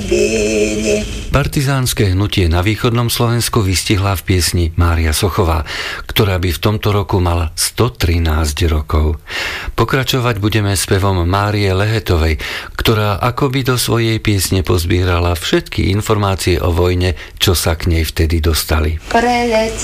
Partizánske hnutie na východnom Slovensku vystihla v piesni Mária Sochová, ktorá by v tomto roku mala 113 rokov. Pokračovať budeme spevom Márie Lehetovej, ktorá akoby do svojej piesne pozbierala všetky informácie o vojne, čo sa k nej vtedy dostali.